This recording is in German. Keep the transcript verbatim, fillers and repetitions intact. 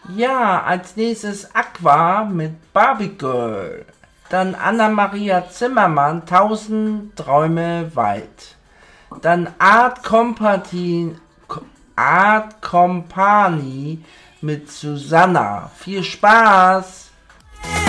Ja, als nächstes Aqua mit Barbie Girl. Dann Anna-Maria Zimmermann, Tausend Träume weit. Dann Art Company, Art Company mit Susanna. Viel Spaß!